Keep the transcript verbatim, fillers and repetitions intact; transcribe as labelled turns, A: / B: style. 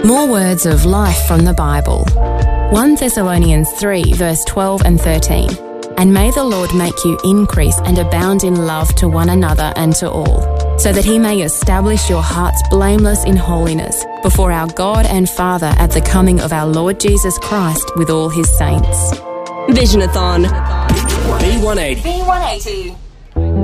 A: More words of life from the Bible. First Thessalonians three, verse twelve and thirteen. And may the Lord make you increase and abound in love to one another and to all, so that he may establish your hearts blameless in holiness before our God and Father at the coming of our Lord Jesus Christ with all his saints.
B: Visionathon.
C: B one eighty.
B: B one eighty.